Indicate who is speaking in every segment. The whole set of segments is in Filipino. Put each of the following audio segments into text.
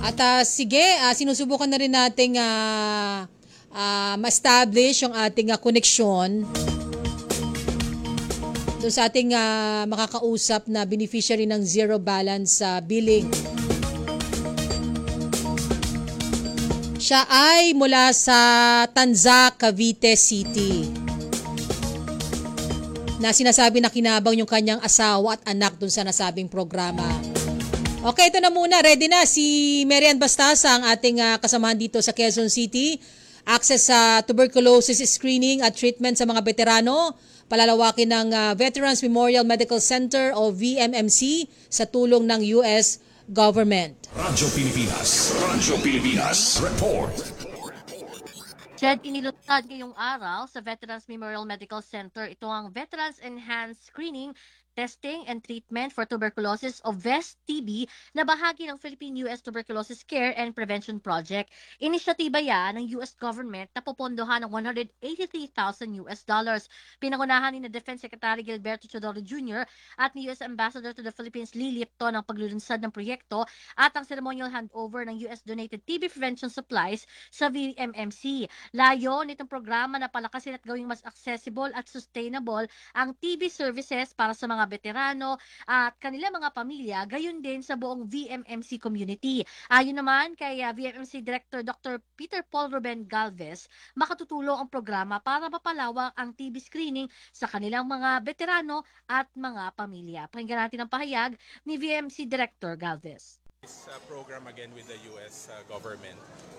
Speaker 1: At sige, sinusubukan na rin nating ma-establish yung ating koneksyon doon sa ating makakausap na beneficiary ng zero balance billing. Siya ay mula sa Tanza, Cavite City, na sinasabi na kinabang yung kanyang asawa at anak dun sa nasabing programa. Okay, ito na muna. Ready na si Marian Bastasa, ang ating kasamahan dito sa Quezon City. Access sa tuberculosis screening at treatment sa mga veterano. Palalawakin ng Veterans Memorial Medical Center o VMMC sa tulong ng US government.
Speaker 2: Radyo Pilipinas Report.
Speaker 3: Jed, inilutad ngayong araw sa Veterans Memorial Medical Center ito ang Veterans Enhanced Screening, Testing and Treatment for Tuberculosis o VEST-TB na bahagi ng Philippine-US Tuberculosis Care and Prevention Project. Inisyatiba yan ng US government na popondohan ng $183,000. Pinangunahan ni na Defense Secretary Gilberto Chodoro Jr. at ni US Ambassador to the Philippines Lee Lipton ang paglulunsad ng proyekto at ang ceremonial handover ng US-donated TB prevention supplies sa VMMC. Layo nitong programa na palakasin at gawing mas accessible at sustainable ang TB services para sa mga veterano at kanilang mga pamilya, gayon din sa buong VMMC community. Ayon naman kay VMMC Director Dr. Peter Paul Ruben Galvez, makatutulong ang programa para mapalawak ang TB screening sa kanilang mga veterano at mga pamilya. Pakinggan natin ang pahayag ni VMMC Director Galvez.
Speaker 4: This program again with the US government.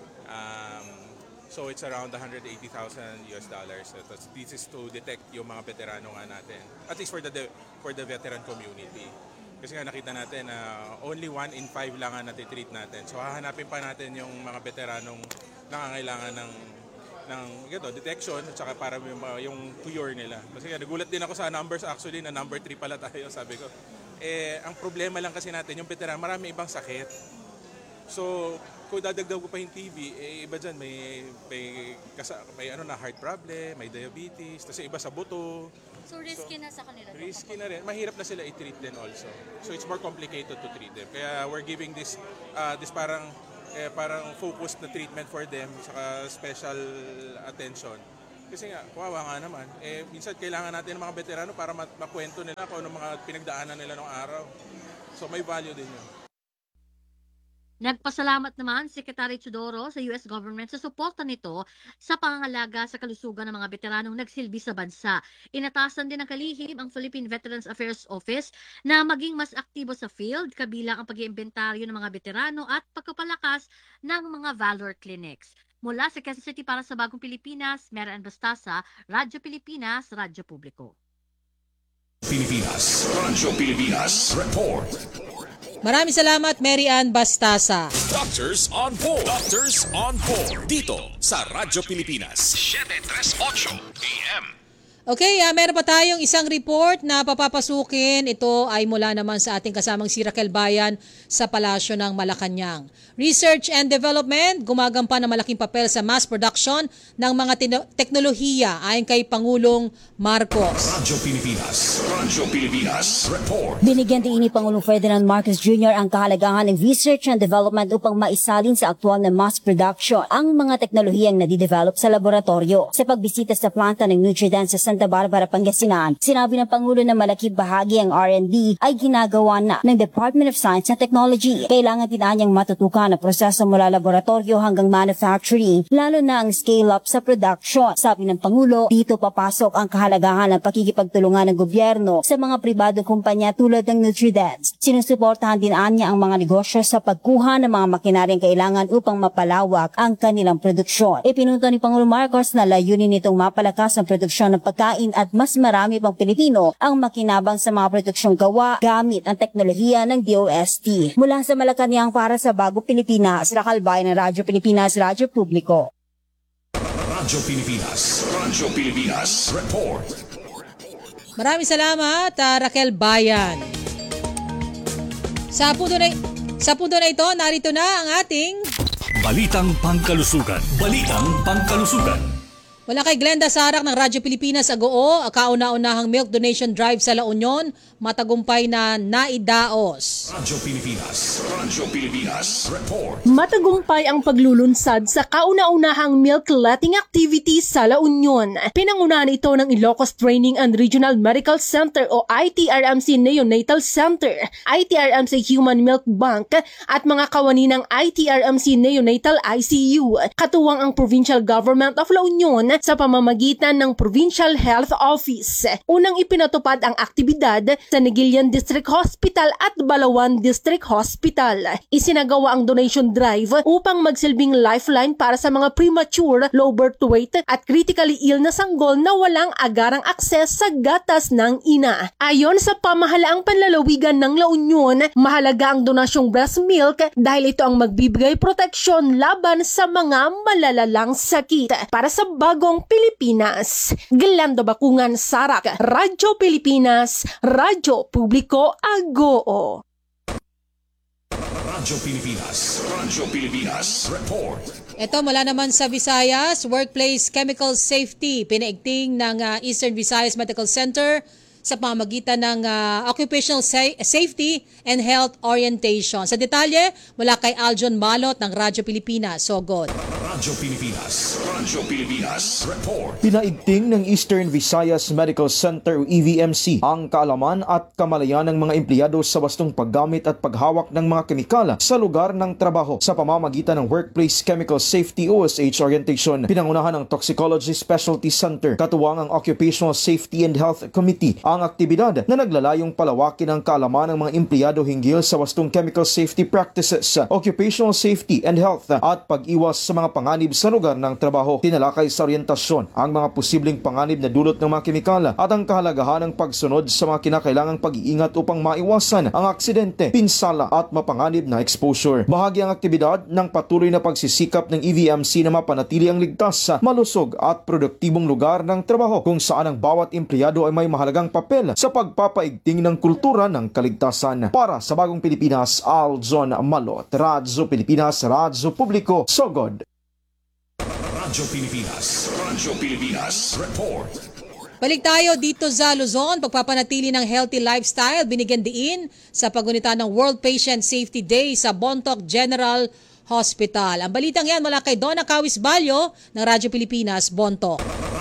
Speaker 4: So it's around $180,000. This is to detect yung mga veterano nga natin. At least for the veteran community. Kasi nga nakita natin na only 1 in 5 lang ang natitreat natin. So hahanapin pa natin yung mga veteranong nangangailangan ng detection at saka para yung cure nila. Kasi nga nagulat din ako sa numbers actually na number 3 pala tayo, sabi ko. Ang problema lang kasi natin yung veteran, marami ibang sakit. So, kung dadagdag ko pa yung TB, iba dyan, may heart problem, may diabetes, tapos iba sa buto.
Speaker 3: So risky na sa kanila?
Speaker 4: Risky na rin. Mahirap na sila i-treat din also. So it's more complicated to treat them. Kaya we're giving this parang focused na treatment for them, saka special attention. Kasi nga, kawawa nga naman. Minsan kailangan natin ng mga veterano para makwento nila kung ano mga pinagdaanan nila ng araw. So may value din yun.
Speaker 3: Nagpasalamat naman si Secretary Chodoro sa US government sa suporta nito sa pangangalaga sa kalusugan ng mga veteranong nagsilbi sa bansa. Inatasan din ng kalihim ang Philippine Veterans Affairs Office na maging mas aktibo sa field, kabilang ang pag-iimbentaryo ng mga veterano at pagpapalakas ng mga Valor Clinics. Mula sa Quezon City para sa Bagong Pilipinas, Marian Bastasa, Radyo Pilipinas, Radyo Publiko.
Speaker 2: Radyo Pilipinas Report.
Speaker 1: Maraming salamat, Marian Bastasa.
Speaker 2: Doctors on board. Doctors on board. Dito sa Radyo Pilipinas. 738 AM.
Speaker 1: Okay, meron pa tayong isang report na papapasukin. Ito ay mula naman sa ating kasamang si Raquel Bayan sa Palasyo ng Malacanang. Research and Development, gumagampan ng malaking papel sa mass production ng mga teknolohiya ayon kay Pangulong Marcos.
Speaker 2: Radyo Pilipinas Report.
Speaker 5: Binigyan din ni Pangulong Ferdinand Marcos Jr. ang kahalagahan ng research and development upang maisalin sa aktual na mass production ang mga teknolohiyang nadidevelop sa laboratorio. Sa pagbisita sa planta ng Nutrident sa Santa Barbara, Pangasinan, sinabi ng Pangulo na malaki bahagi ang R&D ay ginagawa na ng Department of Science and Technology. Kailangan din niyang matutukan ang proseso mula laboratorio hanggang manufacturing, lalo na ang scale-up sa production. Sabi ng Pangulo, dito papasok ang kahalagahan ng pakikipagtulungan ng gobyerno sa mga pribadong kumpanya tulad ng Nutrident. Sinusuportahan din niya ang mga negosyo sa pagkuha ng mga makinaryang kailangan upang mapalawak ang kanilang produksyon. Ipinunto ni Pangulong Marcos na layunin nitong mapalakas ang produksyon ng pagkain at mas marami pang Pilipino ang makinabang sa mga produksyong gawa gamit ang teknolohiya ng DOST. Mula sa Malacanang para sa Bagong Pilipinas, Raquel Bayan ng Radyo Pilipinas, Radyo Publiko.
Speaker 2: Radyo Pilipinas Report.
Speaker 1: Maraming salamat, Raquel Bayan. Sa punto na ito, narito na ang ating
Speaker 2: Balitang Pangkalusugan.
Speaker 1: Wala kay Glenda Sarak ng Radyo Pilipinas Agoo, kauna-unahang milk donation drive sa La Union, matagumpay na naidaos.
Speaker 2: Radyo Pilipinas Report.
Speaker 6: Matagumpay ang paglulunsad sa kauna-unahang milk letting activity sa La Union. Pinangunahan ito ng Ilocos Training and Regional Medical Center o ITRMC Neonatal Center, ITRMC Human Milk Bank at mga kawani ng ITRMC Neonatal ICU. Katuwang ang Provincial Government of La Union sa pamamagitan ng Provincial Health Office. Unang ipinatupad ang aktibidad sa Negilian District Hospital at Balawan District Hospital. Isinagawa ang donation drive upang magsilbing lifeline para sa mga premature, low birth weight at critically ill na sanggol na walang agarang akses sa gatas ng ina. Ayon sa pamahalaang panlalawigan ng La Union, mahalaga ang donasyong breast milk dahil ito ang magbibigay proteksyon laban sa mga malalalang sakit. Para sa Bagong Pilipinas, Glenda Bakungan Sarak, Radyo Pilipinas, Radyo Publiko Agoo.
Speaker 2: Radyo Pilipinas Report.
Speaker 1: Ito mula naman sa Visayas, Workplace Chemical Safety, pinaigting ng Eastern Visayas Medical Center sa pamamagitan ng Occupational Safety and Health Orientation. Sa detalye, mula kay Aljon Malot ng Radyo Pilipinas. Sogod.
Speaker 2: Radyo Pilipinas Report.
Speaker 7: Pinaigting ng Eastern Visayas Medical Center o EVMC ang kaalaman at kamalayan ng mga empleyado sa wastong paggamit at paghawak ng mga kemikal sa lugar ng trabaho sa pamamagitan ng Workplace Chemical Safety OSH Orientation. Pinangunahan ng Toxicology Specialty Center, katuwang ang Occupational Safety and Health Committee, ang aktibidad na naglalayong palawakin ang kaalaman ng mga empleyado hinggil sa wastong chemical safety practices, occupational safety and health at pag-iwas sa mga panganib sa lugar ng trabaho. Tinalakay sa orientasyon ang mga posibleng panganib na dulot ng mga kemikal at ang kahalagahan ng pagsunod sa mga kinakailangang pag-iingat upang maiwasan ang aksidente, pinsala at mapanganib na exposure. Bahagi ang aktibidad ng patuloy na pagsisikap ng EVMC na mapanatili ang ligtas, malusog at produktibong lugar ng trabaho kung saan ang bawat empleyado ay may mahalagang papel sa pagpapaigting ng kultura ng kaligtasan. Para sa Bagong Pilipinas, Aljon Malot, Radyo Pilipinas, Radyo Publiko, Sogod.
Speaker 2: Radyo Pilipinas Report.
Speaker 1: Balik tayo dito sa Luzon, pagpapanatili ng healthy lifestyle, binigyan diin sa pagunita ng World Patient Safety Day sa Bontoc General Hospital. Ang balitang yan mula kay Donna Kawis Balyo ng Radyo Pilipinas, Bontoc.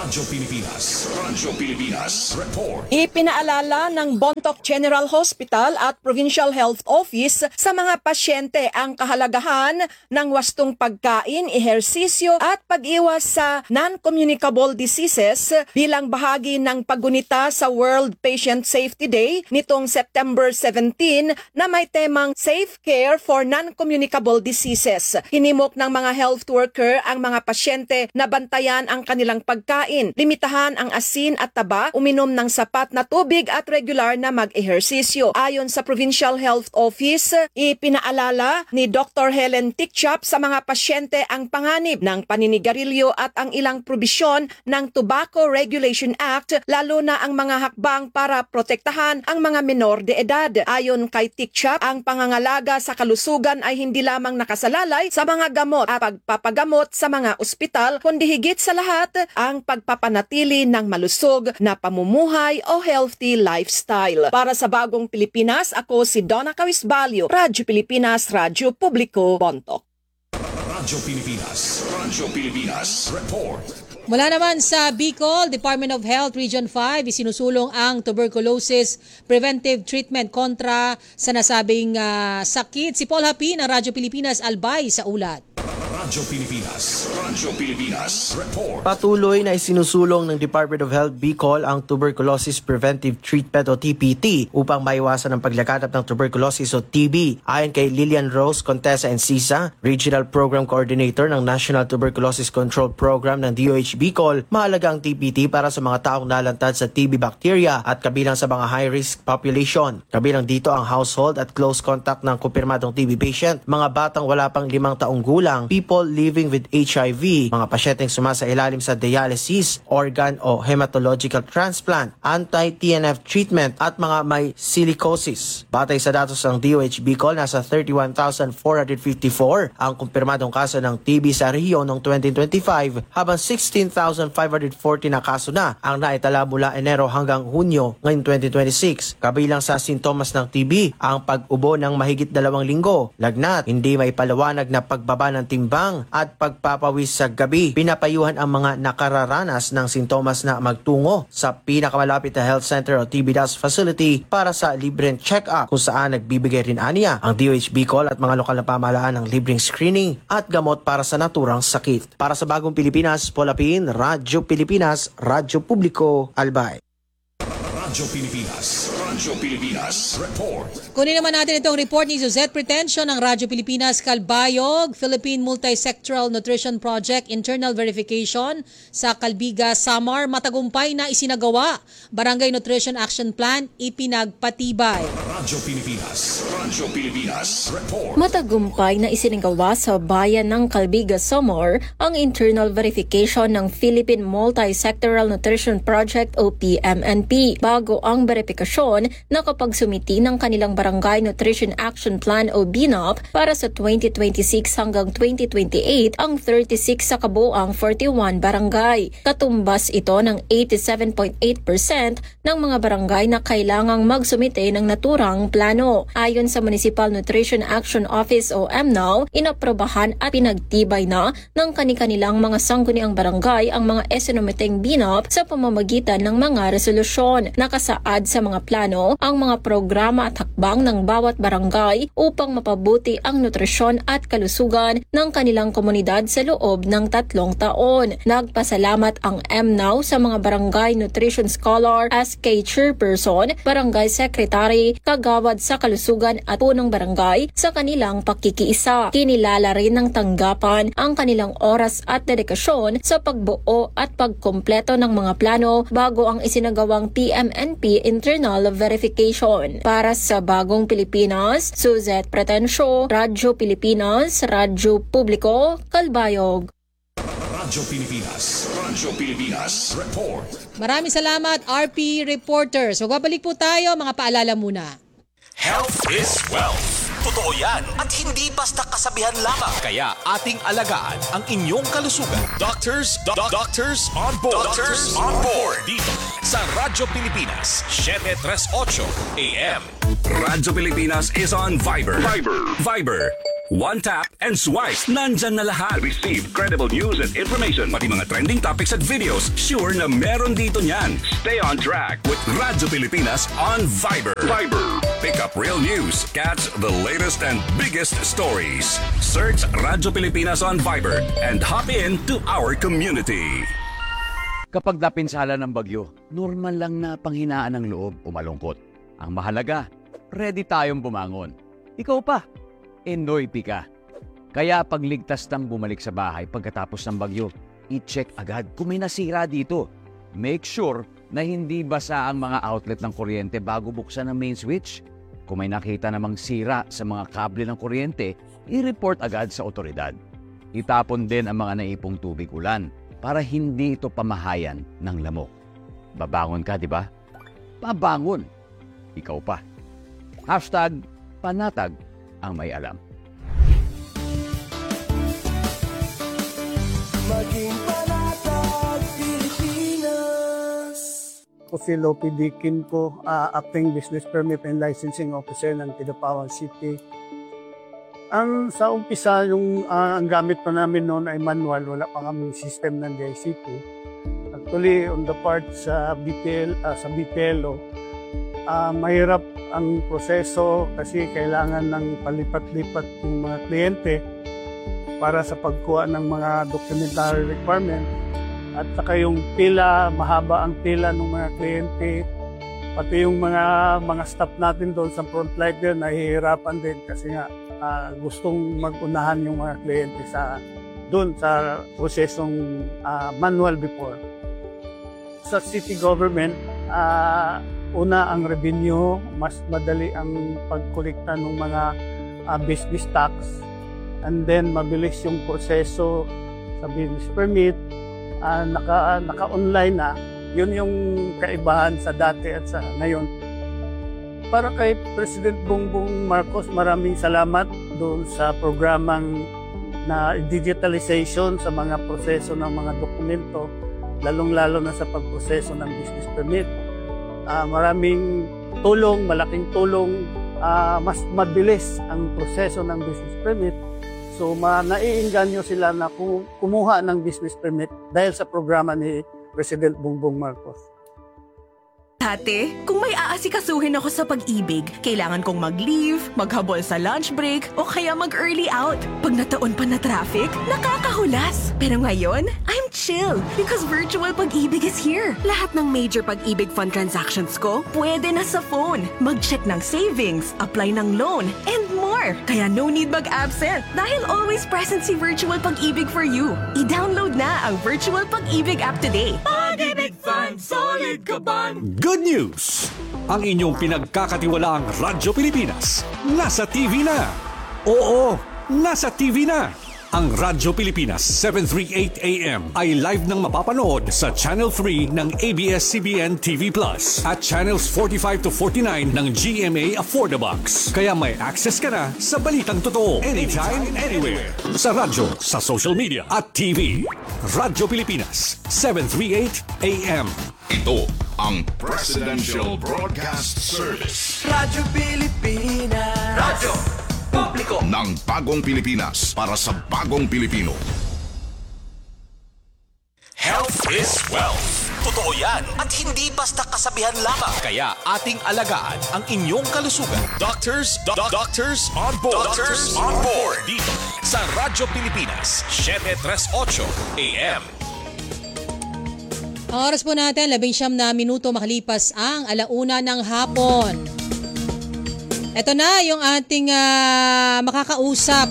Speaker 2: Radyo Pilipinas Report.
Speaker 8: Ipinaalala ng Bontoc General Hospital at Provincial Health Office sa mga pasyente ang kahalagahan ng wastong pagkain, ehersisyo at pag-iwas sa non-communicable diseases bilang bahagi ng paggunita sa World Patient Safety Day nitong September 17 na may temang Safe Care for Non-Communicable Diseases. Hinimok ng mga health worker ang mga pasyente na bantayan ang kanilang pagkain, limitahan ang asin at taba, uminom ng sapat na tubig at regular na mag-ehersisyo. Ayon sa Provincial Health Office, ipinaalala ni Dr. Helen Tikchap sa mga pasyente ang panganib ng paninigarilyo at ang ilang probisyon ng Tobacco Regulation Act, lalo na ang mga hakbang para protektahan ang mga menor de edad. Ayon kay Tikchap, ang pangangalaga sa kalusugan ay hindi lamang nakasalalay sa mga gamot at pagpapagamot sa mga ospital, kundi higit sa lahat ang pagpapanatili ng malusog na pamumuhay o healthy lifestyle. Para sa Bagong Pilipinas, ako si Donna Kawis Balyo, Radyo Pilipinas, Radyo Publiko, Bontoc.
Speaker 2: Radyo Pilipinas Report.
Speaker 1: Mula naman sa Bicol, Department of Health Region 5, isinusulong ang tuberculosis preventive treatment kontra sa nasabing sakit. Si Paul Hapi ng Radyo Pilipinas Albay sa ulat.
Speaker 2: Radyo Pilipinas Report.
Speaker 9: Patuloy na isinusulong ng Department of Health Bicol ang Tuberculosis Preventive Treatment o TPT upang maiwasan ang paglaganap ng tuberculosis o TB. Ayon kay Lilian Rose Contessa Encisa, Regional Program Coordinator ng National Tuberculosis Control Program ng DOH Bicol, mahalaga ang TPT para sa mga taong nalantad sa TB bacteria at kabilang sa mga high-risk population. Kabilang dito ang household at close contact ng kumpirmadong TB patient, mga batang wala pang 5 taong gulang, people people living with HIV, mga pasyenteng sumasailalim sa dialysis, organ o hematological transplant, anti-TNF treatment at mga may silicosis. Batay sa datos ng DOH Bicol, nasa 31,454 ang kumpirmadong kaso ng TB sa rehiyon noong 2025, habang 16,540 na kaso na ang naitala mula Enero hanggang Hunyo ngayong 2026. Kabilang sa sintomas ng TB ang pag-ubo ng mahigit 2 linggo, lagnat, hindi may paliwanag na pagbaba ng timbang at pagpapawis sa gabi. Pinapayuhan ang mga nakararanas ng sintomas na magtungo sa pinakamalapit na health center o TB-DAS facility para sa libreng check-up, kung saan nagbibigay rin aniya ang DOH Bicol at mga lokal na pamahalaan ng libreng screening at gamot para sa naturang sakit. Para sa Bagong Pilipinas, Polapin, Radyo Pilipinas, Radyo Publiko, Albay.
Speaker 2: Radyo Pilipinas Report.
Speaker 1: Kunin naman natin itong report ni Suzette Pretencio ng Radyo Pilipinas Calbayog, Philippine Multisectoral Nutrition Project Internal Verification sa Calbiga, Samar, matagumpay na isinagawa. Barangay Nutrition Action Plan ipinagpatibay.
Speaker 2: Radyo Pilipinas Report.
Speaker 6: Matagumpay na isinagawa sa bayan ng Calbiga, Samar ang internal verification ng Philippine Multisectoral Nutrition Project o PMNP bago ang verifikasyon na kapag sumiti ng kanilang Barangay Nutrition Action Plan o BNOP para sa 2026 hanggang 2028 ang 36 sa kabuang 41 barangay. Katumbas ito ng 87.8% ng mga barangay na kailangang magsumite ng naturang plano. Ayon sa Municipal Nutrition Action Office o MNO, inaprobahan at pinagtibay na ng kani-kanilang mga sangguniang barangay ang mga isinumiteng BNOP sa pamamagitan ng mga resolusyon. Nakasaad sa mga plano ang mga programa at hakbang ng bawat barangay upang mapabuti ang nutrisyon at kalusugan ng kanilang komunidad sa loob ng 3 taon. Nagpasalamat ang MNO sa mga barangay nutrition scholar, SK chairperson, barangay secretary, kagawad sa kalusugan at punong barangay sa kanilang pakikiisa. Kinilala rin ng tanggapan ang kanilang oras at dedikasyon sa pagbuo at pagkumpleto ng mga plano bago ang isinagawang PMNP internal verification. Para sa Bagong Pilipinas, Suzette Pretencio, Radyo Pilipinas, Radyo Publiko, Calbayog.
Speaker 2: Radyo Pilipinas Report.
Speaker 1: Maraming salamat, RP Reporters. Magbabalik po tayo, mga paalala muna.
Speaker 2: Health is wealth. Totoo yan at hindi basta kasabihan lamang. Kaya ating alagaan ang inyong kalusugan. Doctors on board. Doctors on board. Dito sa Radyo Pilipinas, 738 AM. Radyo Pilipinas is on Viber. Viber. One tap and swipe. Nandyan na lahat. Receive credible news and information. Pati mga trending topics at videos. Sure na meron dito niyan. Stay on track with Radyo Pilipinas on Viber. Pick up real news. Catch the latest and biggest stories. Search Radyo Pilipinas on Viber and hop in to our community.
Speaker 10: Kapag napinsala ng bagyo, normal lang na panghinaan ng loob o malungkot. Ang mahalaga, ready tayong bumangon. Ikaw pa, Enoy Pika. Kaya pagligtas ng bumalik sa bahay pagkatapos ng bagyo, i-check agad kung may nasira dito. Make sure na hindi basa ang mga outlet ng kuryente bago buksan ang main switch. Kung may nakita namang sira sa mga kable ng kuryente, i-report agad sa otoridad. Itapon din ang mga naipong tubig ulan para hindi ito pamahayan ng lamok. Babangon ka, di ba? Babangon. Ikaw pa. #panatag ang may alam.
Speaker 11: Maging panatag Pilipinas. Ako si Lopi Dikin po, acting business permit and licensing officer ng Kidapawan City. Sa umpisa, ang gamit pa namin noon ay manual, wala pa kami system ng DICT. Actually, on the part sa BPLO, mahirap ang proseso kasi kailangan ng palipat-lipat yung mga kliyente para sa pagkuha ng mga documentary requirement at saka yung pila, mahaba ang pila ng mga kliyente, pati yung mga staff natin doon sa front line nahihirapan din kasi nga gustong mag-unahan yung mga kliyente doon sa prosesong manual before. Sa city government, una ang revenue, mas madali ang pagkolekta ng mga business tax. and then mabilis yung proseso sa business permit, naka-online na. Yun yung kaibahan sa dati at sa ngayon. Para kay President Bongbong Marcos, maraming salamat doon sa programang na digitalization sa mga proseso ng mga dokumento, lalong-lalo na sa pagproseso ng business permit. Maraming tulong, malaking tulong, mas mabilis ang proseso ng business permit. So naiinganyo sila na kumuha ng business permit dahil sa programa ni President Bongbong Marcos.
Speaker 12: Dati, kung may aasikasuhin ako sa pag-ibig, kailangan kong mag-leave, maghabol sa lunch break, o kaya mag-early out. Pag nataon pa na traffic, nakakahulas. Pero ngayon, I'm chill because virtual pag-ibig is here. Lahat ng major pag-ibig fund transactions ko, pwede na sa phone. Mag-check ng savings, apply ng loan, and more. Kaya no need mag-absent dahil always present si virtual pag-ibig for you. I-download na ang virtual pag-ibig app today.
Speaker 2: Pag-ibig Fund, solid ka ban! Good news! Ang inyong pinagkakatiwalaang Radyo Pilipinas nasa TV na. Oo, nasa TV na. Ang Radyo Pilipinas 738 AM ay live nang mapapanood sa Channel 3 ng ABS-CBN TV Plus at Channels 45 to 49 ng GMA Affordabox. Kaya may access ka na sa balitang totoo anytime, anywhere. Sa radyo, sa social media at TV. Radyo Pilipinas 738 AM.
Speaker 13: Ito ang Presidential Broadcast Service.
Speaker 14: Radyo Pilipinas. Radyo Publiko
Speaker 13: ng bagong Pilipinas para sa bagong Pilipino.
Speaker 2: Health is wealth. Totoo yan at hindi basta kasabihan lamang. Kaya ating alagaan ang inyong kalusugan. Doctors on board. Doctors on board. Dito sa Radyo Pilipinas 738 AM.
Speaker 1: Ang oras po natin, 19 na minuto makalipas ang 1:00 ng hapon. Ito na yung ating makakausap.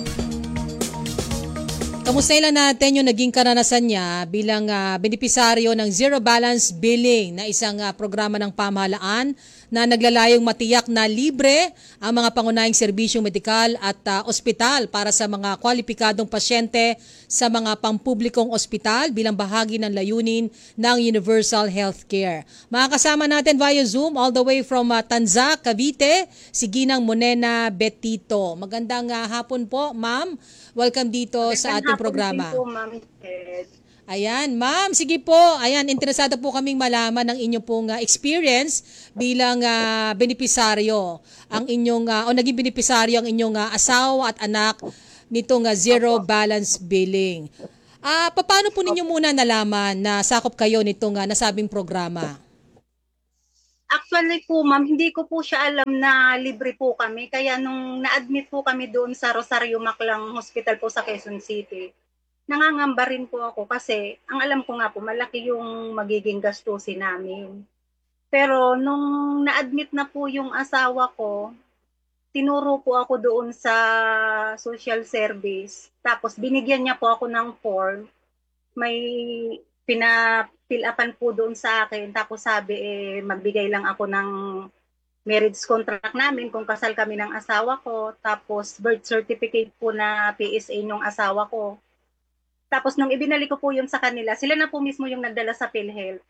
Speaker 1: Kamustahin lang natin yung naging karanasan niya bilang benepisaryo ng Zero Balance Billing na isang programa ng pamahalaan na naglalayong matiyak na libre ang mga pangunahing serbisyong medikal at ospital para sa mga kwalipikadong pasyente sa mga pampublikong ospital bilang bahagi ng layunin ng Universal Healthcare. Makakasama natin via Zoom all the way from Tanza, Cavite, si Ginang Monena Betito. Magandang hapon po, ma'am. Welcome dito sa ating programa.
Speaker 15: Po, ma'am.
Speaker 1: Ayan, ma'am, sige po. Ayan, interesado po kaming malaman ng inyong pong experience bilang benepisaryo. Ang inyong naging benepisaryo ang inyong asawa at anak nitong Zero Balance Billing. Paano po ninyo muna nalaman na sakop kayo nitong nasabing programa?
Speaker 15: Actually po, ma'am, hindi ko po siya alam na libre po kami. Kaya nung na-admit po kami doon sa Rosario Maclang Hospital po sa Quezon City, nangangamba rin po ako kasi ang alam ko nga po malaki yung magiging gastusin namin. Pero nung na-admit na po yung asawa ko, tinuro po ako doon sa social service. Tapos binigyan niya po ako ng form. May pina-fill-upan po doon sa akin. Tapos sabi magbigay lang ako ng marriage contract namin kung kasal kami ng asawa ko. Tapos birth certificate po na PSA ng asawa ko. Tapos nung ibinalik ko po yun sa kanila, sila na po mismo yung nagdala sa PhilHealth.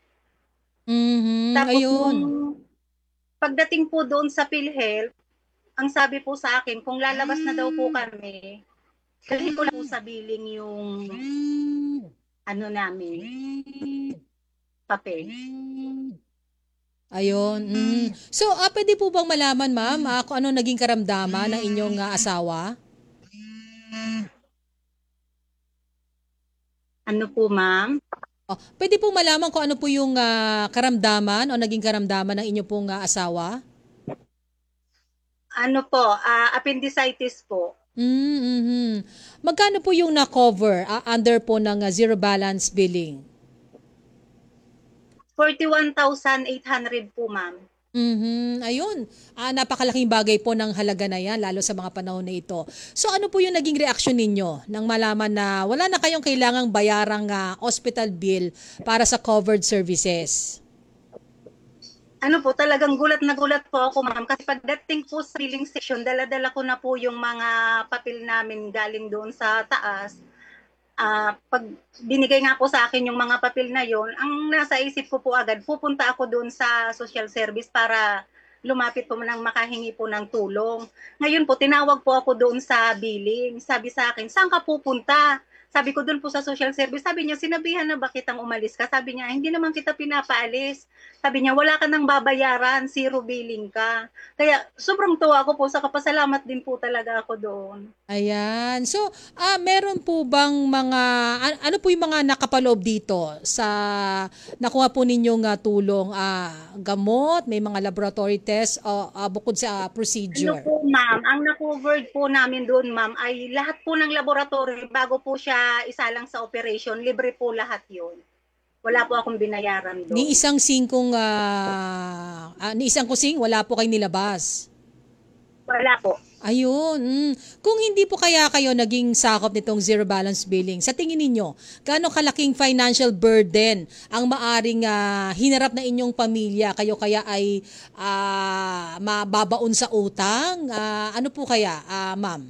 Speaker 15: Tapos
Speaker 1: ayun.
Speaker 15: Pagdating po doon sa PhilHealth, ang sabi po sa akin, kung lalabas na daw po kami, dahil ko lang po sa billing yung namin, papel.
Speaker 1: Ayun. So, pwede po bang malaman, ma'am, kung ano naging karamdaman ng inyong asawa?
Speaker 15: Ano po, ma'am?
Speaker 1: Pwede po malaman kung ano po yung karamdaman o naging karamdaman ng inyong pong asawa?
Speaker 15: Ano po, appendicitis po.
Speaker 1: Magkano po yung na-cover under po ng Zero Balance Billing?
Speaker 15: 41,800 po, ma'am.
Speaker 1: Ayun. Napakalaking bagay po ng halaga na yan, lalo sa mga panahon na ito. So ano po yung naging reaksyon ninyo nang malaman na wala na kayong kailangang bayarang hospital bill para sa covered services?
Speaker 15: Ano po, talagang gulat na gulat po ako, ma'am. Kasi pagdating po sa billing section, dala-dala ko na po yung mga papel namin galing doon sa taas. Pag binigay nga po sa akin yung mga papel na yon, ang nasa isip ko po agad, pupunta ako doon sa social service para lumapit po nang makahingi po ng tulong. Ngayon po, tinawag po ako doon sa billing. Sabi sa akin, saan ka pupunta? Sabi ko doon po sa social service, sabi niya, sinabihan na ba kitang umalis ka? Sabi niya, hindi naman kita pinapaalis. Sabi niya, wala ka nang babayaran, zero billing ka. Kaya sobrang tuwa ako po, sa kapasalamat din po talaga ako doon.
Speaker 1: Ayan. So, meron po bang mga, ano po yung mga nakapaloob dito sa nakuha po ninyong tulong? Gamot, may mga laboratory test, bukod sa procedure?
Speaker 15: Ano po, ma'am, ang na-covered po namin doon, ma'am, ay lahat po ng laboratory bago po siya isalang sa operation, libre po lahat yun. Wala po akong binayaran doon.
Speaker 1: Ni isang kusing, wala po kayo nilabas?
Speaker 15: Wala po.
Speaker 1: Ayun. Kung hindi po kaya kayo naging sakop nitong zero balance billing, sa tingin ninyo, gaano kalaking financial burden ang maaring hinarap na inyong pamilya? Kayo kaya ay mababaon sa utang? Ano po kaya, ma'am?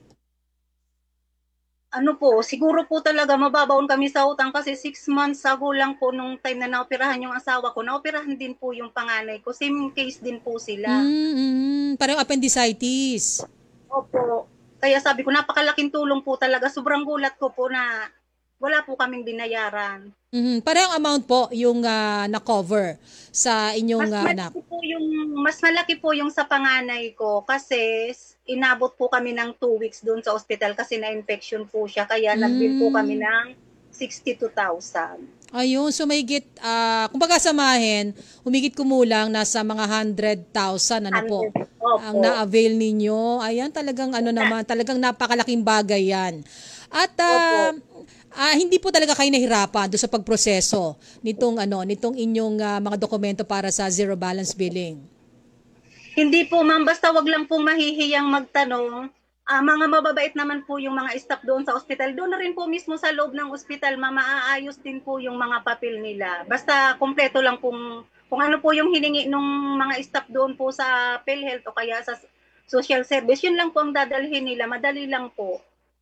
Speaker 15: Ano po, siguro po talaga mababaon kami sa utang kasi 6 months ago lang po nung time na naoperahan yung asawa ko. Naoperahan din po yung panganay ko. Same case din po sila.
Speaker 1: Parang appendicitis.
Speaker 15: Opo. Kaya sabi ko, napakalaking tulong po talaga. Sobrang gulat ko po na wala po kaming binayaran.
Speaker 1: Parang amount po yung na-cover sa inyong anak.
Speaker 15: Mas malaki po yung sa panganay ko kasi inabot po kami ng 2 weeks doon sa ospital kasi na-infection po siya. Kaya nag-bill po kami ng 62,000.
Speaker 1: Ayun, so may kumbaga samahin, humigit kumulang nasa mga 100,000 po ang na-avail ninyo. Ayan, talagang talagang napakalaking bagay yan. At hindi po talaga kayo nahirapan doon sa pagproseso nitong inyong mga dokumento para sa zero balance billing.
Speaker 15: Hindi po, ma'am, basta wag lang pong mahihiyang magtanong. Mga mababait naman po yung mga staff doon sa ospital. Doon na rin po mismo sa loob ng ospital, ma'am, maaayos din po yung mga papel nila. Basta kompleto lang kung ano po yung hiningi ng mga staff doon po sa PhilHealth o kaya sa social service, yun lang po ang dadalhin nila. Madali lang po.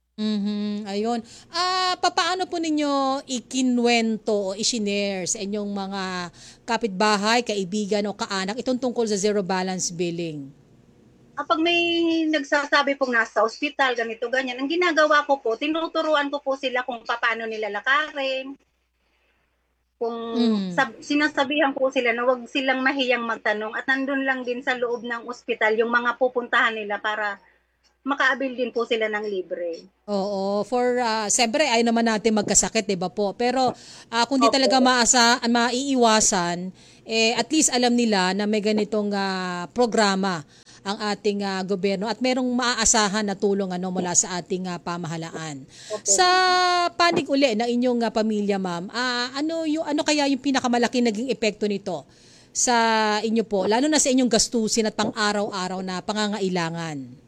Speaker 1: Ayun. Papaano po ninyo ikinwento o isinare sa inyong mga kapitbahay, kaibigan o kaanak itong tungkol sa zero balance billing?
Speaker 15: Kapag may nagsasabi pong nasa ospital, ganito, ganyan, ang ginagawa ko po, tinuturuan ko po sila kung paano nila lakarin. Kung sinasabihan ko sila na wag silang mahiyang magtanong at nandun lang din sa loob ng ospital yung mga pupuntahan nila para makaabil din po sila ng libre.
Speaker 1: Oo, siyempre ay naman natin magkasakit, 'di ba po? Pero kung di talaga maiiwasan, at least alam nila na may ganitong programa ang ating gobyerno at merong maaasahan na tulong mula sa ating pamahalaan. Okay. Sa panig uli ng inyong pamilya, ma'am, ano kaya yung pinakamalaking naging epekto nito sa inyo po, lalo na sa inyong gastusin at pang-araw-araw na pangangailangan?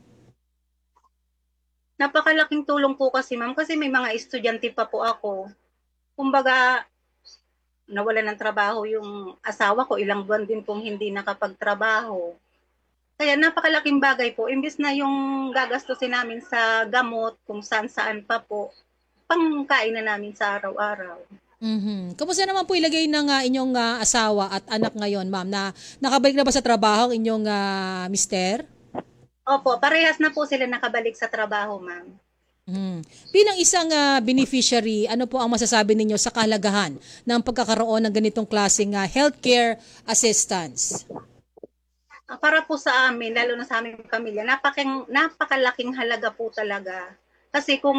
Speaker 15: Napakalaking tulong po kasi, ma'am, kasi may mga estudyante pa po ako. Kumbaga, nawalan ng trabaho yung asawa ko, ilang buwan din pong hindi nakapagtrabaho. Kaya napakalaking bagay po, imbis na yung gagastusin namin sa gamot, kung saan-saan pa po, pangkain na namin sa araw-araw.
Speaker 1: Kamusta naman po ilagay ng inyong asawa at anak ngayon, ma'am? Nakabalik na ba sa trabaho ang inyong mister?
Speaker 15: Opo, parehas na po sila nakabalik sa trabaho, ma'am.
Speaker 1: Bilang isang beneficiary, ano po ang masasabi ninyo sa kahalagahan ng pagkakaroon ng ganitong klaseng healthcare assistance?
Speaker 15: Para po sa amin, lalo na sa aming pamilya, napakalaking halaga po talaga. Kasi kung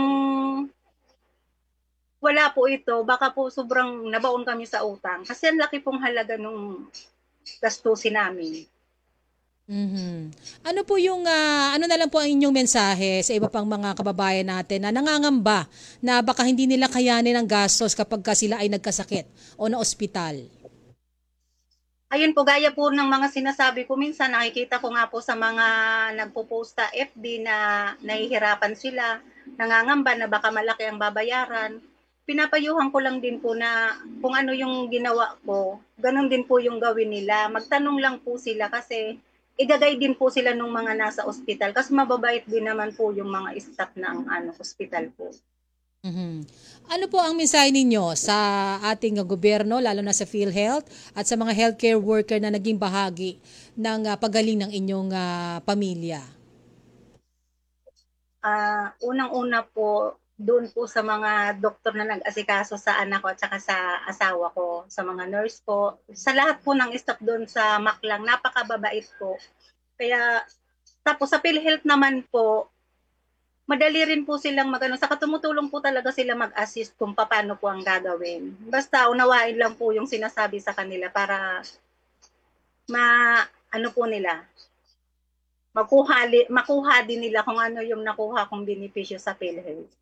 Speaker 15: wala po ito, baka po sobrang nabaon kami sa utang. Kasi ang laki pong halaga nung gastusin namin.
Speaker 1: Ano po yung ano na lang po ang inyong mensahe sa iba pang mga kababayan natin na nangangamba na baka hindi nila kayanin ang gastos kapag sila ay nagkasakit o na ospital?
Speaker 15: Ayun po, gaya po ng mga sinasabi ko, minsan nakikita ko nga po sa mga nagpo-post sa FB na nahihirapan sila, nangangamba na baka malaki ang babayaran. pinapayuhan ko lang din po na kung ano yung ginawa ko, ganun din po yung gawin nila. Magtanong lang po sila kasi igagay din po sila nung mga nasa ospital kasi mababait din naman po yung mga staff ng ospital po.
Speaker 1: Ano po ang mensahe ninyo sa ating gobyerno, lalo na sa PhilHealth at sa mga healthcare worker na naging bahagi ng pagaling ng inyong pamilya?
Speaker 15: Unang-una po, doon po sa mga doktor na nag-asikaso sa anak ko at saka sa asawa ko, sa mga nurse po, sa lahat po ng staff doon sa Maklang, napakababait po. Kaya, tapos sa PhilHealth naman po, madali rin po silang saka tumutulong po talaga sila mag-assist kung paano po ang gagawin. Basta unawain lang po yung sinasabi sa kanila para makuha din nila kung ano yung nakuha kong benepisyo sa PhilHealth.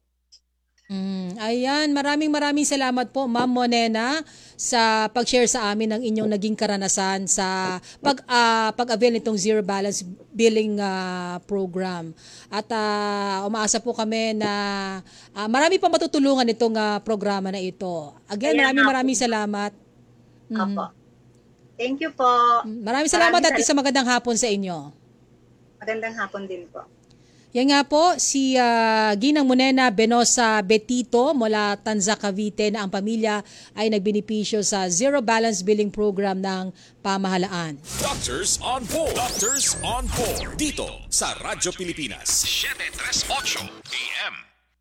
Speaker 1: Ayan, maraming salamat po Ma'am Monena sa pag-share sa amin ng inyong naging karanasan sa pag-avail nitong Zero Balance Billing program. At umaasa po kami na marami pa matutulungan itong programa na ito. Again, maraming salamat.
Speaker 15: Opo. Thank you po.
Speaker 1: Maraming salamat at isang magandang hapon sa inyo.
Speaker 15: Magandang hapon din po.
Speaker 1: Yan nga po, si Ginang Monena Benosa Betito mula Tanza, Cavite na ang pamilya ay nagbenepisyo sa Zero Balance Billing Program ng pamahalaan.
Speaker 2: Doctors on Board. Doctors on Board. Dito sa Radyo Pilipinas. 738 AM.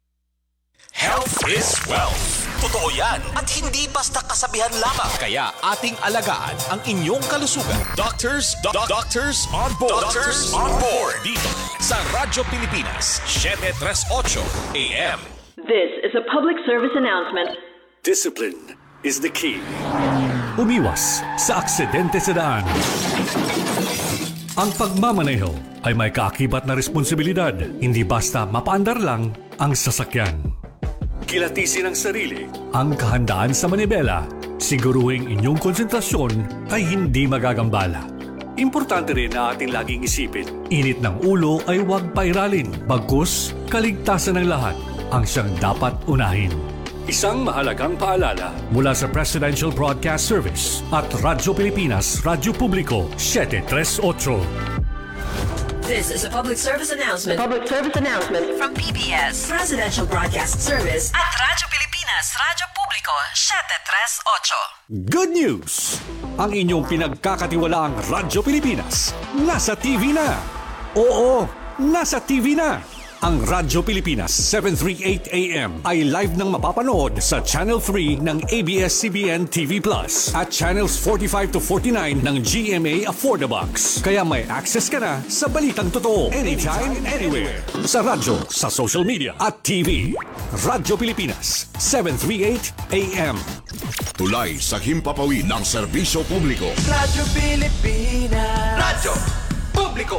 Speaker 2: Health is wealth. Totoo yan at hindi basta kasabihan lamang. Kaya ating alagaan ang inyong kalusugan. Doctors on Board. Doctors on Board. Dito sa Radyo Pilipinas, 738 AM.
Speaker 16: This is a public service announcement.
Speaker 17: Discipline is the key. Umiwas sa aksidente sa daan. Ang pagmamaneho ay may kaakibat na responsibilidad. Hindi basta mapaandar lang ang sasakyan. Kilatisin ang sarili, ang kahandaan sa manibela. Siguruhing inyong konsentrasyon ay hindi magagambala. Importante rin na ating laging isipin, init ng ulo ay huwag pairalin. Bagkus, kaligtasan ng lahat ang siyang dapat unahin. Isang mahalagang paalala mula sa Presidential Broadcast Service at Radyo Pilipinas, Radyo Publiko, 738.
Speaker 16: This is a public service announcement. Public service announcement from PBS, Presidential Broadcast Service at Radyo Pilipinas, Radyo Publiko, 738.
Speaker 17: Good news! Ang inyong pinagkakatiwalaang Radyo Pilipinas nasa TV na. Oo, nasa TV na. Ang Radyo Pilipinas 738 AM ay live nang mapapanood sa Channel 3 ng ABS-CBN TV Plus at Channels 45 to 49 ng GMA Affordabox. Kaya may access ka na sa balitang totoo anytime, anywhere. Sa radyo, sa social media at TV. Radyo Pilipinas 738 AM.
Speaker 13: Tulay sa himpapawid ng serbisyo publiko.
Speaker 14: Radyo Pilipinas. Radyo Publiko.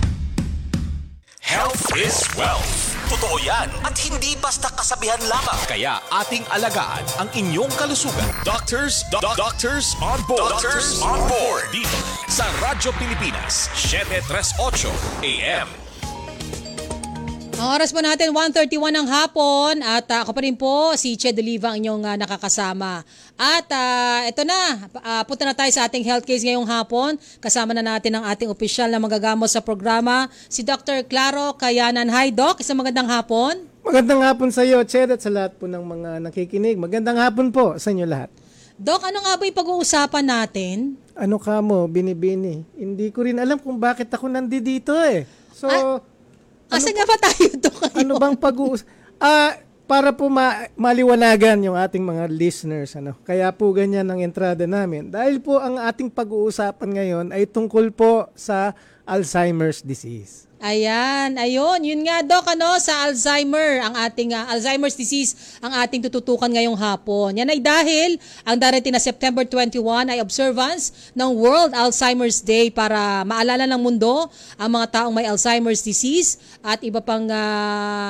Speaker 2: Health is wealth. Totoo yan at hindi basta kasabihan lamang. Kaya ating alagaan ang inyong kalusugan. Doctors on Board. Doctors on Board. Dito sa Radyo Pilipinas, 738 AM.
Speaker 1: Ang oras po natin, 1:31 ng hapon at ako pa rin po, si Che Deliva ang inyong nakakasama. At ito na, punta na tayo sa ating health case ngayong hapon. Kasama na natin ang ating opisyal na magagamot sa programa, si Dr. Claro Cayanan. Hi Doc, isang magandang hapon.
Speaker 18: Magandang hapon sa iyo, Che, at sa lahat po ng mga nakikinig. Magandang hapon po sa inyo lahat.
Speaker 1: Doc, ano nga ba yung pag-uusapan natin?
Speaker 18: Ano ka mo, binibini? Hindi ko rin alam kung bakit ako nandito eh. So...
Speaker 1: Asa nga ba tayo doon?
Speaker 18: Ano bang para po maliwanagan yung ating mga listeners, Kaya po ganyan ang entrada namin. Dahil po ang ating pag-uusapan ngayon ay tungkol po sa Alzheimer's disease.
Speaker 1: Ayun. Yun nga, Doc, sa Alzheimer's disease ang ating tututukan ngayong hapon. Yan ay dahil ang darating na September 21 ay observance ng World Alzheimer's Day para maalala ng mundo ang mga taong may Alzheimer's disease at iba pang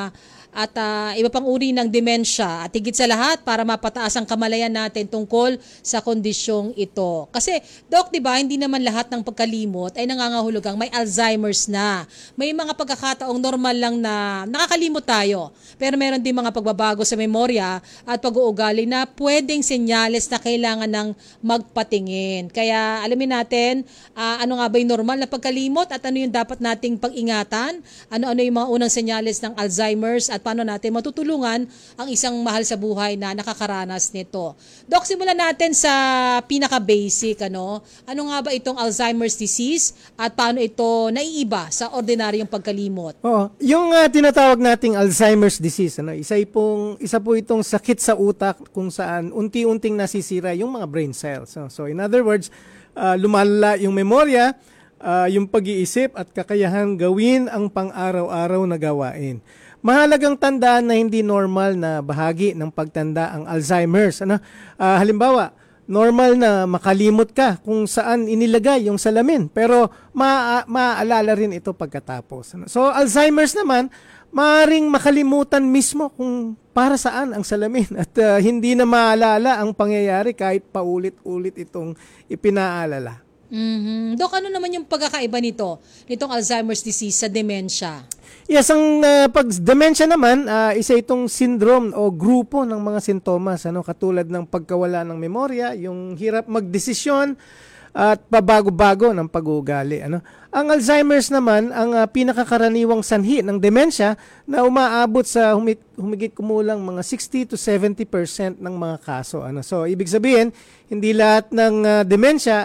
Speaker 1: at iba pang uri ng demensya at higit sa lahat para mapataas ang kamalayan natin tungkol sa kondisyong ito. Kasi, Doc, di ba, hindi naman lahat ng pagkalimot ay nangangahulugang may Alzheimer's na. May mga pagkakataong normal lang na nakakalimot tayo. Pero meron din mga pagbabago sa memorya at pag-uugali na pwedeng senyales na kailangan ng magpatingin. Kaya alamin natin ano nga ba yung normal na pagkalimot at ano yung dapat nating pag-ingatan, ano-ano yung mga unang senyales ng Alzheimer's at paano natin matutulungan ang isang mahal sa buhay na nakakaranas nito. Doc, simulan natin sa pinaka-basic. Ano nga ba itong Alzheimer's disease at paano ito naiiba sa ordinaryong pagkalimot?
Speaker 18: Yung tinatawag nating Alzheimer's disease, isa po itong sakit sa utak kung saan unti-unting nasisira yung mga brain cells. So in other words, lumalala yung memorya, yung pag-iisip at kakayahan gawin ang pang-araw-araw na gawain. Mahalagang tandaan na hindi normal na bahagi ng pagtanda ang Alzheimer's. Halimbawa, normal na makalimot ka kung saan inilagay yung salamin, pero maaalala rin ito pagkatapos. So Alzheimer's naman, maaaring makalimutan mismo kung para saan ang salamin at hindi na maalala ang pangyayari kahit paulit-ulit itong ipinaalala.
Speaker 1: Dok, ano naman yung pagkakaiba nitong Alzheimer's disease sa dementia?
Speaker 18: Yes, ang pag-dementia naman, isa itong syndrome o grupo ng mga sintomas, katulad ng pagkawala ng memorya, yung hirap magdesisyon at pabago-bago ng pag-uugali. Ang Alzheimer's naman, ang pinakakaraniwang sanhi ng dementia na umaabot sa humigit kumulang mga 60 to 70% ng mga kaso. So, ibig sabihin, hindi lahat ng dementia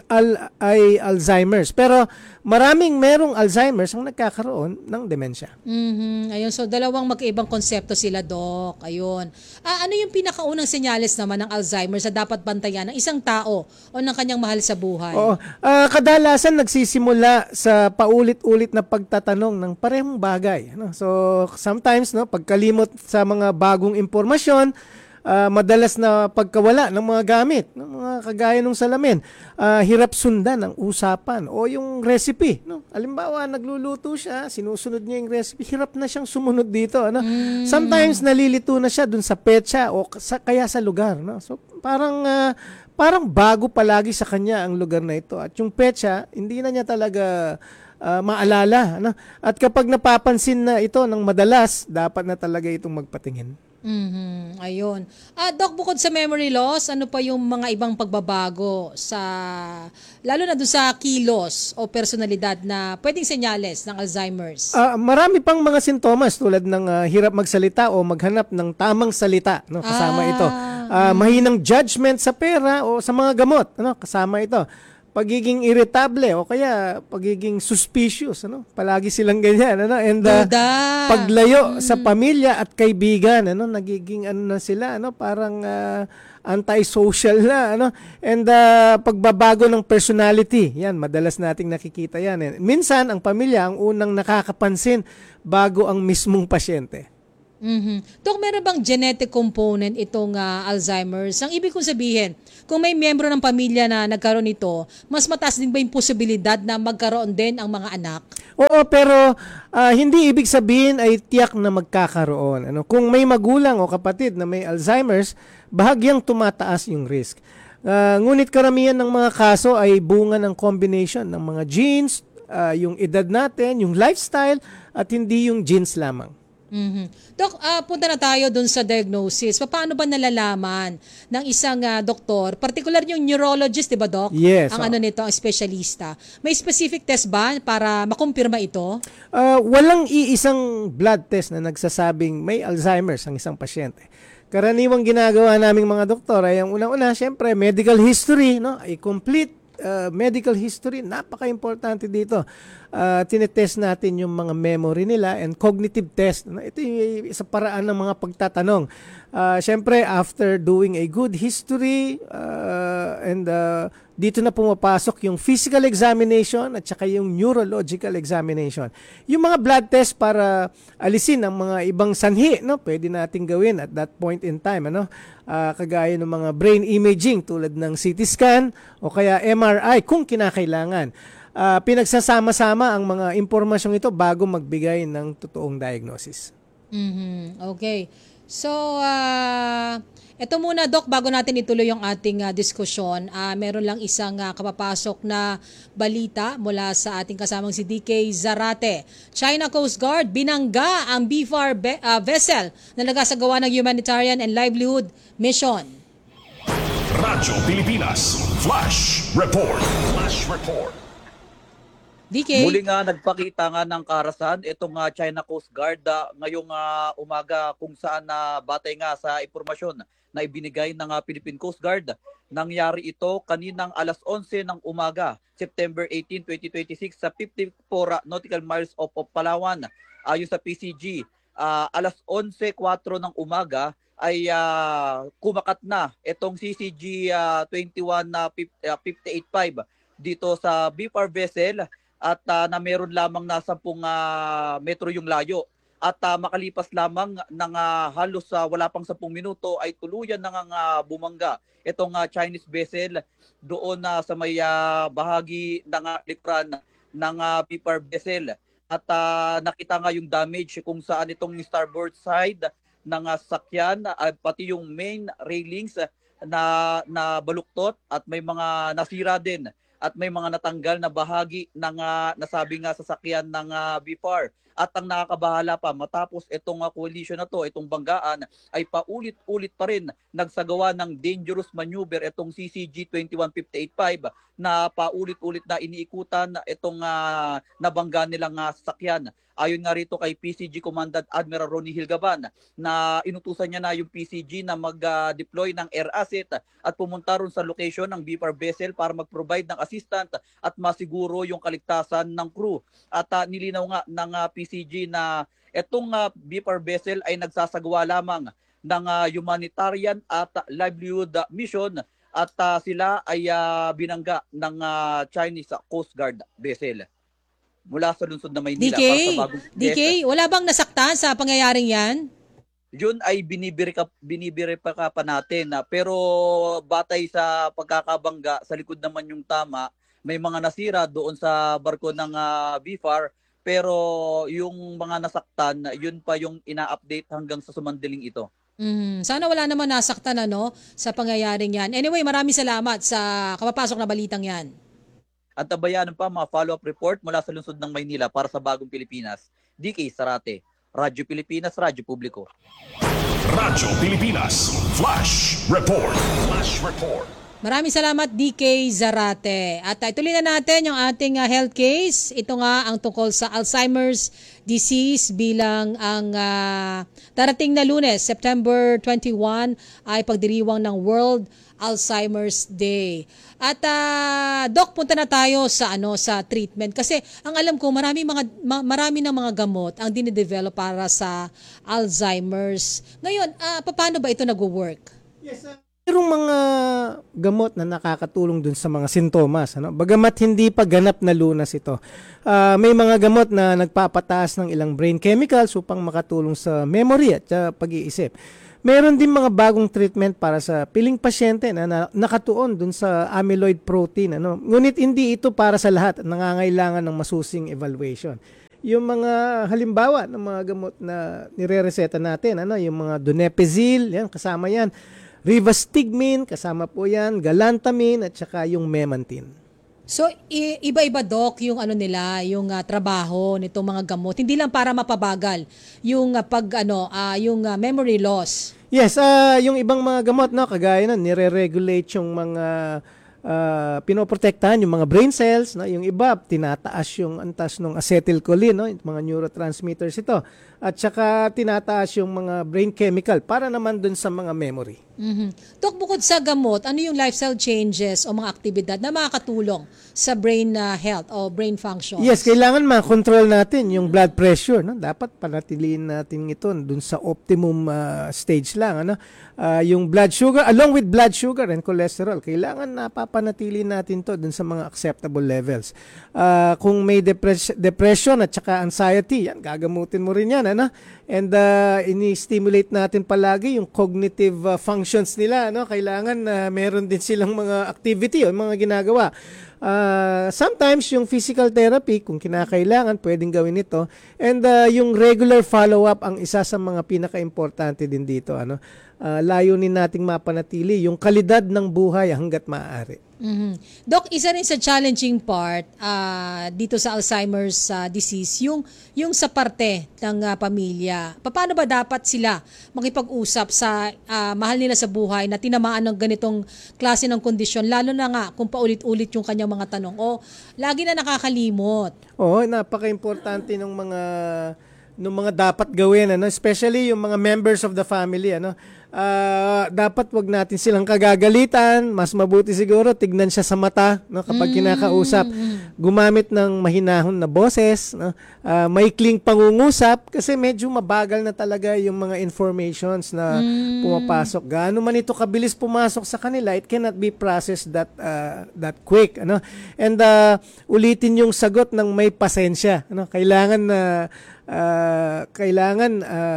Speaker 18: ay Alzheimer's. Pero maraming merong Alzheimer's ang nagkakaroon ng dementia.
Speaker 1: Ayun, so dalawang magkaibang konsepto sila, Doc. Ayun. Ano yung pinakaunang senyales naman ng Alzheimer's na dapat bantayan ng isang tao o ng kanyang mahal sa buhay?
Speaker 18: Kadalasan nagsisimula sa paulit-ulit na pagtatanong ng parehong bagay. So sometimes pagkalimot sa mga bagong impormasyon, madalas na pagkawala ng mga gamit, ng mga kagaya ng salamin, hirap sundan ang usapan o yung recipe. Halimbawa, nagluluto siya, sinusunod niya yung recipe, hirap na siyang sumunod dito. Sometimes nalilito na siya dun sa petsa o kaya sa lugar. So parang bago palagi sa kanya ang lugar na ito. At yung petsa, hindi na niya talaga maalala. At kapag napapansin na ito ng madalas, dapat na talaga itong magpatingin.
Speaker 1: Ayun. Doc, bukod sa memory loss, ano pa yung mga ibang pagbabago lalo na doon sa kilos o personalidad na pwedeng senyales ng Alzheimer's?
Speaker 18: Marami pang mga sintomas tulad ng hirap magsalita o maghanap ng tamang salita, kasama ito. Mahinang judgment sa pera o sa mga gamot, kasama ito. Pagiging irritable o kaya pagiging suspicious, palagi silang ganyan, and paglayo sa pamilya at kaibigan, nagiging na sila, parang antisocial na, and pagbabago ng personality, yan, madalas nating nakikita yan. Minsan ang pamilya ang unang nakakapansin bago ang mismong pasyente.
Speaker 1: Dok, meron bang genetic component itong Alzheimer's? Ang ibig kong sabihin, kung may miyembro ng pamilya na nagkaroon nito, mas mataas din ba yung posibilidad na magkaroon din ang mga anak?
Speaker 18: Oo, pero hindi ibig sabihin ay tiyak na magkakaroon. Kung may magulang o kapatid na may Alzheimer's, bahagyang tumataas yung risk. Ngunit karamihan ng mga kaso ay bunga ng combination ng mga genes, yung edad natin, yung lifestyle, at hindi yung genes lamang.
Speaker 1: Dok, punta na tayo dun sa diagnosis. Paano ba nalalaman ng isang doktor, particular yung neurologist, di ba, Doc?
Speaker 18: Yes.
Speaker 1: Ang nito, ang specialista. May specific test ba para makumpirma ito?
Speaker 18: Walang iisang blood test na nagsasabing may Alzheimer's ang isang pasyente. Karaniwang ginagawa naming mga doktor ay ang unang-una, syempre, medical history, a complete medical history, napaka-importante dito. Tinetest natin yung mga memory nila and cognitive test. Ito yung isa paraan ng mga pagtatanong. Siyempre, after doing a good history and dito na pumapasok yung physical examination at saka yung neurological examination. Yung mga blood test para alisin ang mga ibang sanhi, pwede nating gawin at that point in time. Kagaya ng mga brain imaging tulad ng CT scan o kaya MRI kung kinakailangan. Pinagsasama-sama ang mga impormasyong ito bago magbigay ng totoong diagnosis.
Speaker 1: Okay. So, ito muna, Doc, bago natin ituloy yung ating diskusyon, meron lang isang kapapasok na balita mula sa ating kasamang si DK Zarate. China Coast Guard binangga ang BFAR vessel na nagasagawa ng humanitarian and livelihood mission.
Speaker 2: Radyo Pilipinas Flash Report. Flash Report.
Speaker 1: DK.
Speaker 19: Muli nga nagpakita nga ng karasan itong China Coast Guard ngayong umaga kung saan batay nga sa impormasyon na ibinigay ng Philippine Coast Guard. Nangyari ito kaninang alas 11 ng umaga, September 18, 2026 sa 54 nautical miles of Palawan. Ayon sa PCG, alas 11:04 ng umaga ay kumakat na itong CCG 21-585 dito sa BFAR vessel at na meron lamang na 10 metro yung layo. At makalipas lamang ng halos wala pang 10 minuto ay tuluyan nang bumangga itong Chinese vessel doon sa may bahagi ng likuran ng BFAR vessel. At nakita nga yung damage kung saan itong starboard side ng sasakyan pati yung main railings na baluktot at may mga nasira din. At may mga natanggal na bahagi ng nasabi nga sasakyan ng BFAR. At ang nakakabahala pa, matapos itong collision na to, itong banggaan, ay paulit-ulit pa rin nagsagawa ng dangerous maneuver itong CCG 21585 na paulit-ulit na iniikutan itong nabangga nilang sasakyan. Ayon nga rito kay PCG Commandant Admiral Ronnie Hilgaban na inutusan niya na yung PCG na mag-deploy ng air asset at pumunta ron sa location ng BFAR vessel para mag-provide ng assistant at masiguro yung kaligtasan ng crew. At nilinaw nga ng PCG na itong BFAR vessel ay nagsasagawa lamang ng humanitarian at livelihood mission at sila ay binangga ng Chinese Coast Guard vessel. Mula sa lungsod na Maynila.
Speaker 1: DK, wala bang nasaktan sa pangyayaring yan?
Speaker 19: Yun ay binibiri pa natin. Pero batay sa pagkakabangga, sa likod naman yung tama, may mga nasira doon sa barko ng BFAR. Pero yung mga nasaktan, yun pa yung ina-update hanggang sa sumandiling ito.
Speaker 1: Sana wala naman nasaktan sa pangyayaring yan. Anyway, maraming salamat sa kapapasok na balitang yan.
Speaker 19: At tabayanan pa mga follow-up report mula sa lungsod ng Maynila para sa Bagong Pilipinas. DK Zarate, Radyo Pilipinas, Radyo Publiko.
Speaker 2: Radyo Pilipinas Flash Report. Flash Report.
Speaker 1: Maraming salamat DK Zarate. At ituloy na natin yung ating health case. Ito nga ang tungkol sa Alzheimer's disease bilang ang darating na Lunes, September 21 ay pagdiriwang ng World Alzheimer's Day. At Doc, punta na tayo sa sa treatment kasi ang alam ko marami ng mga gamot ang dinidevelop para sa Alzheimer's. Ngayon, paano ba ito nagwo-work?
Speaker 18: Yes, mayroong mga gamot na nakakatulong dun sa mga sintomas. Bagamat hindi pa ganap na lunas ito. May mga gamot na nagpapataas ng ilang brain chemicals upang makatulong sa memory at pag-iisip. Meron din mga bagong treatment para sa piling pasyente na nakatuon dun sa amyloid protein. Ngunit hindi ito para sa lahat. Nangangailangan ng masusing evaluation. Yung mga halimbawa ng mga gamot na nire-reseta natin, yung mga donepezil, yan, kasama yan. Rivastigmine, kasama po yan, galantamine, at saka yung memantine.
Speaker 1: So, iba-iba, Doc, yung yung trabaho nitong mga gamot. Hindi lang para mapabagal yung yung memory loss.
Speaker 18: Yes, yung ibang mga gamot, kagaya nire-regulate yung mga pinoprotektahan yung mga brain cells, yung iba tinataas yung antas ng acetylcholine, yung mga neurotransmitters ito. At saka tinataas yung mga brain chemical para naman dun sa mga memory.
Speaker 1: Dok, bukod sa gamot, ano yung lifestyle changes o mga aktibidad na makakatulong sa brain health o brain functions?
Speaker 18: Yes, kailangan ma-control natin yung blood pressure. Dapat panatiliin natin ito dun sa optimum stage lang. Yung blood sugar, along with blood sugar and cholesterol, kailangan napapanatili natin to dun sa mga acceptable levels. Kung may depression at saka anxiety, yan, gagamutin mo rin yan. ano? And ini-stimulate natin palagi yung cognitive functions nila, ano? Kailangan meron din silang mga activity o mga ginagawa. Sometimes yung physical therapy, kung kinakailangan, pwedeng gawin ito. And yung regular follow-up ang isa sa mga pinaka-importante din dito, ano? Layunin nating mapanatili yung kalidad ng buhay hanggat maaari.
Speaker 1: Doc, isa rin sa challenging part dito sa Alzheimer's disease, yung sa parte ng pamilya. Paano ba dapat sila makipag-usap sa mahal nila sa buhay na tinamaan ng ganitong klase ng kondisyon, lalo na nga kung paulit-ulit yung kanyang mga tanong o lagi na nakakalimot?
Speaker 18: Oo, napaka-importante ng mga dapat gawin, ano? Especially yung mga members of the family, ano? Dapat wag natin silang kagagalitan. Mas mabuti siguro tignan siya sa mata, no, kapag kinakausap. Gumamit ng mahinahon na boses, no? Maikling pangungusap kasi medyo mabagal na talaga yung mga informations na pumapasok. Gaano man ito kabilis pumasok sa kanila, it cannot be processed that quick, ano? And ulitin yung sagot ng may pasensya, ano? Kailangan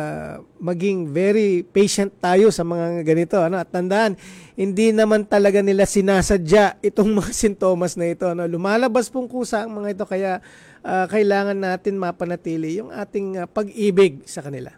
Speaker 18: maging very patient tayo sa mga ganito, ano? At tandaan, hindi naman talaga nila sinasadya itong mga sintomas na ito, ano? Lumalabas pong kusa ang mga ito, kaya kailangan natin mapanatili yung ating pag-ibig sa kanila.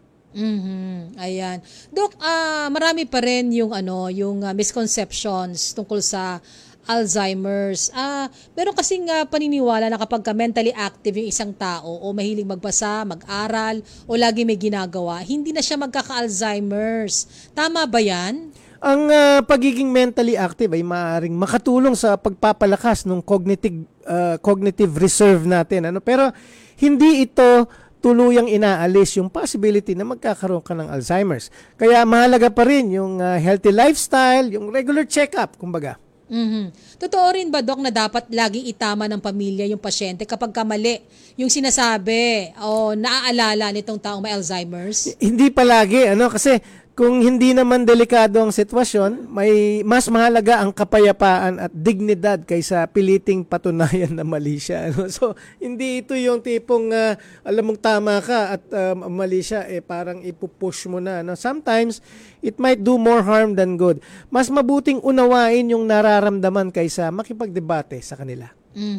Speaker 1: Ayan. Doc, marami pa rin yung misconceptions tungkol sa Alzheimer's. Meron kasing paniniwala na kapag mentally active yung isang tao o mahilig magbasa, mag-aral o lagi may ginagawa, hindi na siya magkaka-Alzheimer's. Tama ba yan?
Speaker 18: Ang pagiging mentally active ay maaaring makatulong sa pagpapalakas ng cognitive reserve natin, ano? Pero hindi ito tuluyang inaalis yung possibility na magkakaroon ka ng Alzheimer's. Kaya mahalaga pa rin yung healthy lifestyle, yung regular check-up, kumbaga.
Speaker 1: Totoo rin ba, Doc, na dapat laging itama ng pamilya yung pasyente kapag kamali yung sinasabi o naaalala nitong taong may Alzheimer's?
Speaker 18: Hindi palagi, ano? Kasi kung hindi naman delikado ang sitwasyon, may mas mahalaga ang kapayapaan at dignidad kaysa piliting patunayan na mali siya, ano? So, hindi ito yung tipong alam mong tama ka at mali siya, parang ipupush mo na, ano? Sometimes, it might do more harm than good. Mas mabuting unawain yung nararamdaman kaysa makipagdebate sa kanila.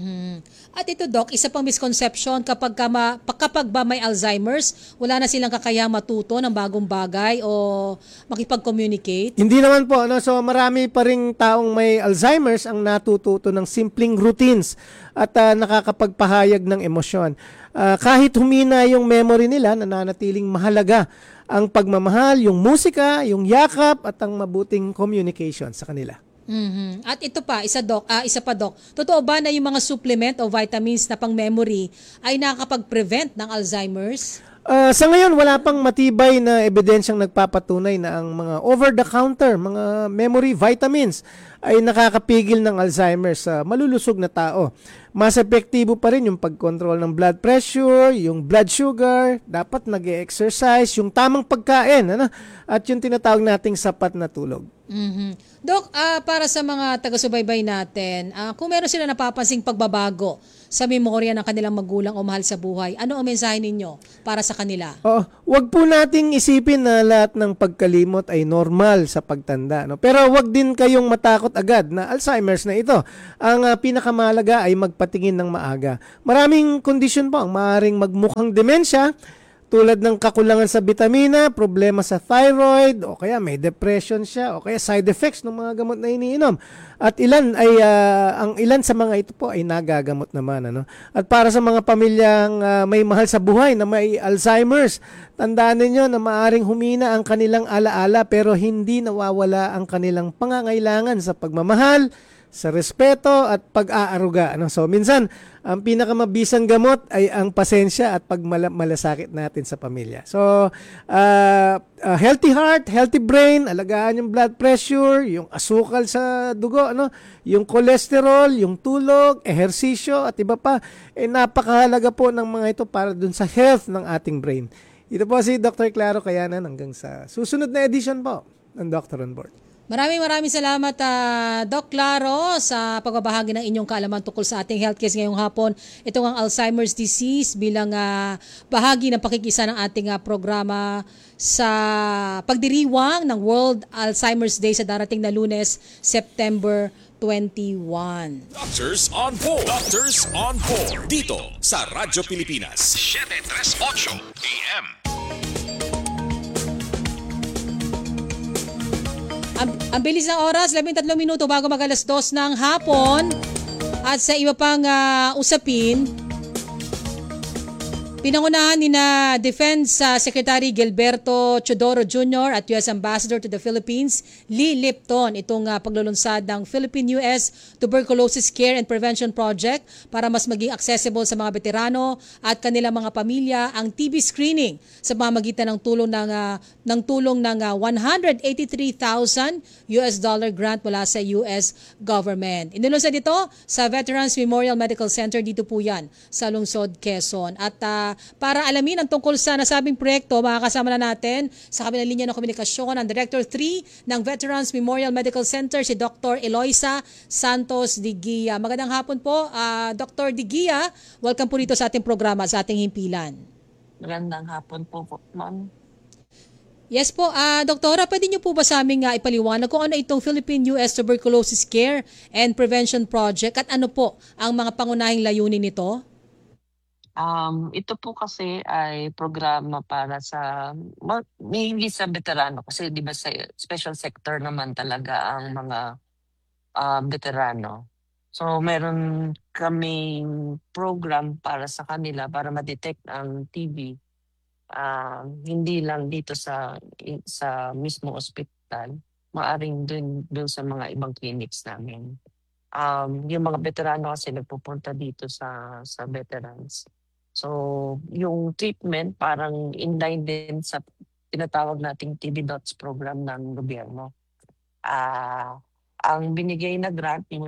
Speaker 1: At ito, Doc, isa pang misconception, kapag ba may Alzheimer's, wala na silang kakayang matuto ng bagong bagay o makipag-communicate?
Speaker 18: Hindi naman po, ano? So marami pa ring taong may Alzheimer's ang natututo ng simpleng routines at nakakapagpahayag ng emosyon. Kahit humina yung memory nila, nananatiling mahalaga ang pagmamahal, yung musika, yung yakap at ang mabuting communication sa kanila.
Speaker 1: At ito pa, isa pa, Doc. Totoo ba na yung mga supplement o vitamins na pang-memory ay nakakapag-prevent ng Alzheimer's?
Speaker 18: Sa ngayon, wala pang matibay na ebidensyang nagpapatunay na ang mga over-the-counter, mga memory vitamins ay nakakapigil ng Alzheimer's sa malulusog na tao. Mas epektibo pa rin yung pag-control ng blood pressure, yung blood sugar, dapat nag-exercise, yung tamang pagkain, ano? At yung tinatawag nating sapat na tulog.
Speaker 1: Doc, para sa mga taga-subaybay natin, kung meron sila napapansing pagbabago sa memorya ng kanilang magulang o mahal sa buhay, ano ang mensahe ninyo para sa kanila?
Speaker 18: Wag po nating isipin na lahat ng pagkalimot ay normal sa pagtanda, no? Pero wag din kayong matakot agad na Alzheimer's na ito. Ang pinakamahalaga ay magpatingin ng maaga. Maraming kondisyon po ang maaaring magmukhang demensya, tulad ng kakulangan sa bitamina, problema sa thyroid, o kaya may depression siya, o kaya side effects ng mga gamot na iniinom. At ang ilan sa mga ito po ay nagagamot naman, ano? At para sa mga pamilyang may mahal sa buhay na may Alzheimer's, tandaan ninyo na maaring humina ang kanilang alaala pero hindi nawawala ang kanilang pangangailangan sa pagmamahal, sa respeto at pag-aaruga, ano? So minsan ang pinakamabisang gamot ay ang pasensya at pagmalasakit natin sa pamilya. So healthy heart, healthy brain, alagaan yung blood pressure, yung asukal sa dugo, ano, yung cholesterol, yung tulog, ehersisyo at iba pa. Napakahalaga po ng mga ito para dun sa health ng ating brain. Ito po si Dr. Claro Kayanan, hanggang sa susunod na edition po ng Dr. on Board.
Speaker 1: Maraming salamat, Doc Claro, sa pagbabahagi ng inyong kaalaman tungkol sa ating health case ngayong hapon. Ito ang Alzheimer's disease bilang bahagi ng pakikisa ng ating programa sa pagdiriwang ng World Alzheimer's Day sa darating na Lunes, September 21.
Speaker 2: Doctors on Board. Doctors on Board. Dito sa Radyo Pilipinas. 738 AM.
Speaker 1: Ang bilis ng oras, 13 minuto bago mag-alas 2 ng hapon. At sa iba pang usapin, pinangunahan ni na Defense Secretary Gilberto Chodoro Jr. at U.S. Ambassador to the Philippines, Lee Lipton, itong paglulunsad ng Philippine-U.S. Tuberculosis Care and Prevention Project para mas maging accessible sa mga veterano at kanilang mga pamilya ang TB screening sa pamamagitan ng tulong ng $183,000 grant mula sa U.S. government. Inilunsad ito sa Veterans Memorial Medical Center, dito po yan sa Lungsod, Quezon. At para alamin ang tungkol sa nasabing proyekto, makakasama na natin sa kabilang linya ng komunikasyon ang Director 3 ng Veterans Memorial Medical Center, si Dr. Eloisa Santos Digia. Magandang hapon po, Dr. Digia. Welcome po dito sa ating programa, sa ating himpilan.
Speaker 20: Magandang hapon po, ma'am.
Speaker 1: Yes po, Doktora, pwede niyo po ba sa aming ipaliwanag kung ano itong Philippine-U.S. Tuberculosis Care and Prevention Project at ano po ang mga pangunahing layunin nito?
Speaker 20: Ito po kasi ay programa para sa mainly sa veterano kasi 'di ba sa special sector naman talaga ang mga veterano. So meron kaming program para sa kanila para ma-detect ang TB. Hindi lang dito sa mismo ospital, maaring dun sa mga ibang clinics namin. Yung mga veterano kasi nagpupunta dito sa veterans. So, yung treatment parang in line din sa tinatawag nating TB Dots program ng gobyerno. Ang binigay na grant, yung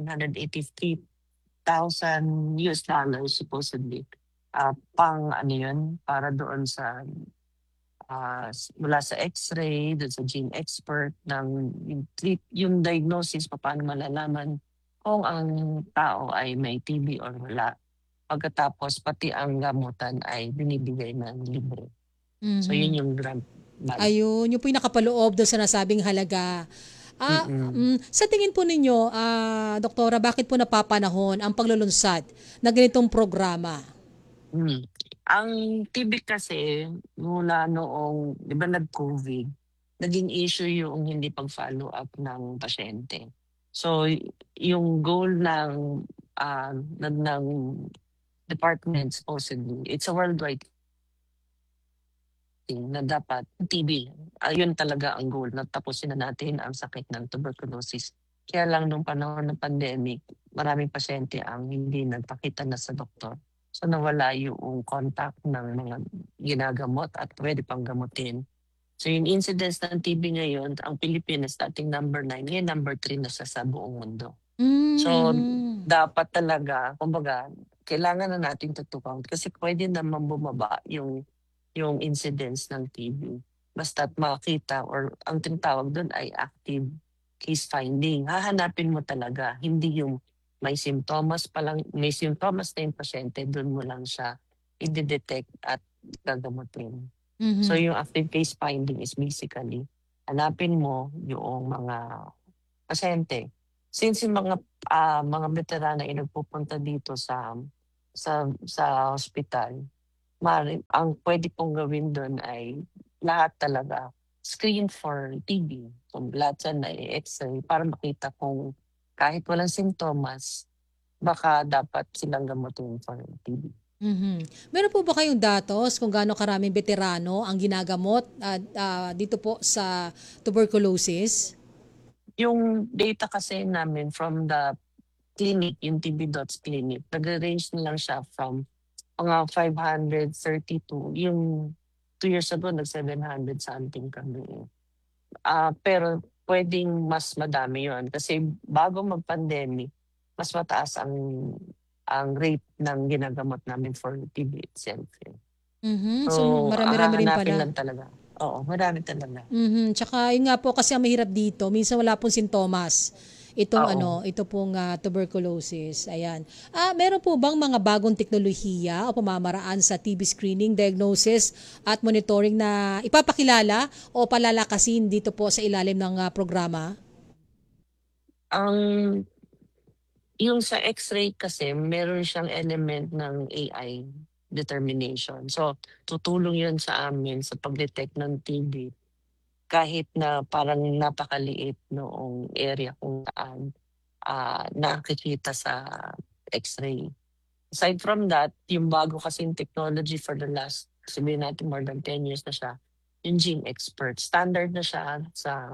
Speaker 20: $183,000 supposedly, pang ano yun, para doon sa mula sa x-ray, doon sa gene expert, yung diagnosis, paano malalaman kung ang tao ay may TB or wala. Pagkatapos, pati ang gamutan ay binibigay ng libre.
Speaker 1: Mm-hmm.
Speaker 20: So, yun yung grant.
Speaker 1: Ayun, yung po yung nakapaloob doon sa nasabing halaga. Sa tingin po ninyo, Doktora, bakit po napapanahon ang paglulunsad na ganitong programa?
Speaker 20: Ang TB kasi, mula noong, di ba nag-COVID, naging issue yung hindi pag-follow up ng pasyente. So, yung goal ng department supposedly, it's a worldwide thing na dapat TB. Ayun talaga ang goal, na tapusin na natin ang sakit ng tuberculosis. Kaya lang nung panahon ng pandemic, maraming pasyente ang hindi nagpakita na sa doktor. So nawala yung contact ng mga ginagamot at pwede pang gamutin. So yung incidence ng TB ngayon, ang Pilipinas dating number 9, ngayon number 3 na sa buong mundo. So dapat talaga, kumbaga, kailangan na natin tutukan kasi pwede naman bumaba yung incidence ng TB. Basta't makita or ang tinatawag doon ay active case finding. Hahanapin mo talaga, hindi yung may symptoms na yung pasyente, doon mo lang siya i-detect at gagamutin.
Speaker 1: Mm-hmm.
Speaker 20: So yung active case finding is basically, hanapin mo yung mga pasyente. Since yung mga veterana ay nagpupunta dito sa hospital, ang pwede pong gawin doon ay lahat talaga screen for TB. So lahat yan ay x-ray para makita kung kahit walang sintomas, baka dapat silang gamutin for TB.
Speaker 1: Mm-hmm. Meron po ba kayong datos kung gaano karaming veterano ang ginagamot dito po sa tuberculosis?
Speaker 20: Yung data kasi namin from the clinic, yung TB Dots clinic, nag-range na lang siya from mga 532. Yung 2 years ago, nag-700 something kami. Pero pwedeng mas madami yon kasi bago mag-pandemic, mas mataas ang rate ng ginagamot namin for TB itself.
Speaker 1: Mm-hmm. So marami-rami rin pala.
Speaker 20: Lang talaga. Oo, marami talaga.
Speaker 1: Tsaka yun nga po kasi ang mahirap dito, minsan wala pong sintomas. Itong
Speaker 20: Oo.
Speaker 1: ito pong tuberculosis. Ayan. Meron po bang mga bagong teknolohiya o pamamaraan sa TB screening, diagnosis at monitoring na ipapakilala o palalakasin dito po sa ilalim ng programa?
Speaker 20: Ang yung sa X-ray kasi meron siyang element ng AI determination. So tutulong 'yun sa amin sa pag-detect ng TB kahit na parang napakaliit noong area kung saan nakikita sa X-ray. Aside from that, yung bago kasing technology for the last, sabihin natin more than 10 years na siya, yung Gene Expert. Standard na siya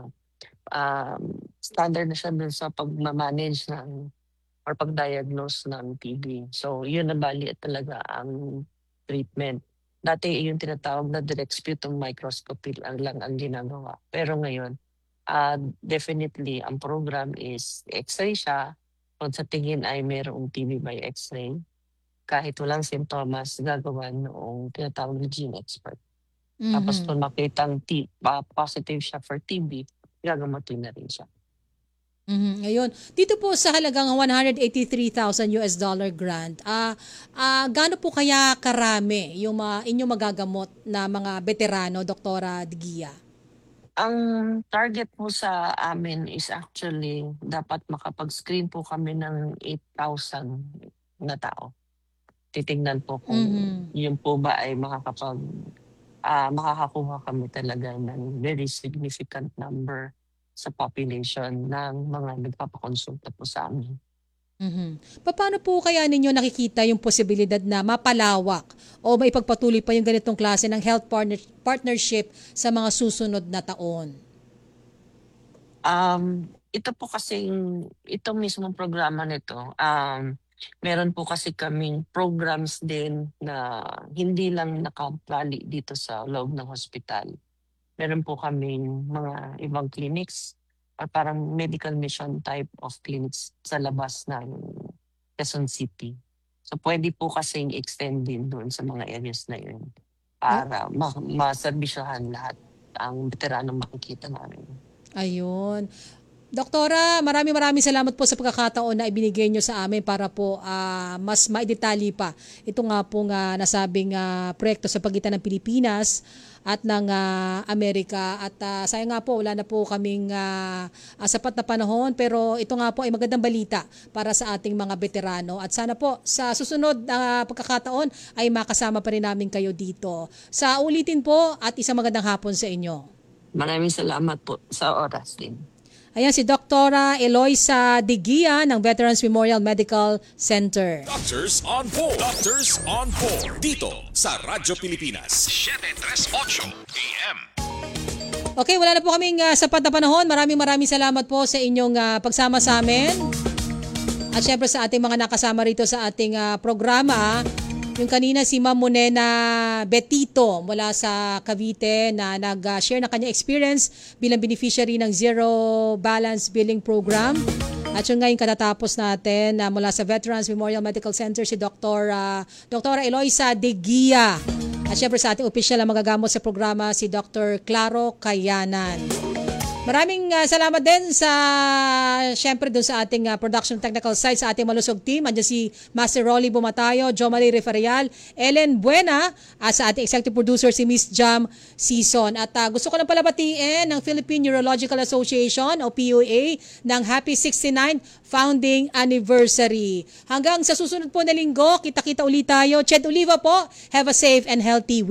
Speaker 20: dun sa pag-manage ng or pag-diagnose ng TB. So yun na bali talaga ang treatment. Dati yung tinatawag na direct sputum microscopy lang ang ginagawa. Pero ngayon, definitely ang program is X-ray siya. Kung sa tingin ay mayroong TB by X-ray, kahit walang simptomas, gagawan noong tinatawag na Gene Expert. Tapos kung makitang positive siya for TB, gagamutin na rin siya.
Speaker 1: Ayun. Dito po sa halagang $183,000 grant, gaano po kaya karami yung inyong magagamot na mga veterano, Doktora Digia?
Speaker 20: Ang target po sa amin is actually dapat makapag-screen po kami ng 8,000 na tao. Titingnan po kung yun po ba ay makakakuha kami talaga ng very significant number sa population ng mga nagpapakonsulta po sa amin.
Speaker 1: Paano po kaya ninyo nakikita yung posibilidad na mapalawak o maipagpatuloy pa yung ganitong klase ng health partnership sa mga susunod na taon?
Speaker 20: Ito po kasing, itong mismong programa nito, meron po kasi kaming programs din na hindi lang nakapali dito sa loob ng hospital. Meron po kaming mga ibang clinics or parang medical mission type of clinics sa labas ng Quezon City. So pwede po kasing extend din doon sa mga areas na yun para maserbisyohan lahat ang veteranong makikita namin.
Speaker 1: Ayun. Doktora, maraming salamat po sa pagkakataon na ibinigay nyo sa amin para po mas maidetalye pa ito nga pong nasabing proyekto sa pagitan ng Pilipinas at ng Amerika. At sayang nga po, wala na po kaming sapat na panahon, pero ito nga po ay magandang balita para sa ating mga veterano. At sana po sa susunod na pagkakataon ay makasama pa rin namin kayo dito. Sa ulitin po at isang magandang hapon sa inyo.
Speaker 20: Maraming salamat po sa oras din.
Speaker 1: Ayan si Doktora Eloisa Digia ng Veterans Memorial Medical Center.
Speaker 2: Doctors on Board. Doctors on Board. Dito sa Radyo Pilipinas. 738 AM.
Speaker 1: Okay, wala na po kaming sapat na panahon. Maraming salamat po sa inyong pagsama sa amin. At syempre sa ating mga nakasama rito sa ating programa. Yung kanina si Ma'am Monena Betito mula sa Cavite na nag-share ng kanyang experience bilang beneficiary ng Zero Balance Billing Program. At yun nga yung katatapos natin mula sa Veterans Memorial Medical Center si Doktora Eloisa Digia. At syempre sa ating opisyal na magagamot sa programa si Dr. Claro Kayanan. Maraming salamat din syempre dun sa ating production technical side sa ating malusog team. Andiyan si Master Rolly Bumatayo, Jo Marie Referial, Ellen Buena, at sa ating executive producer si Miss Jam Season. At gusto ko lang pala batiin ng Philippine Neurological Association o PUA ng Happy 69th Founding Anniversary. Hanggang sa susunod po na linggo, kita-kita ulit tayo. Ched Oliva po, have a safe and healthy week.